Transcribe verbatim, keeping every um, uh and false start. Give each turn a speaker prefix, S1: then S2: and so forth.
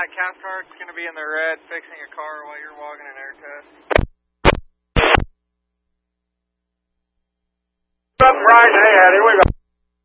S1: that, Cathcart's going to be in the red fixing a car while you're logging an air test.
S2: Up right, hey, Eddie, we got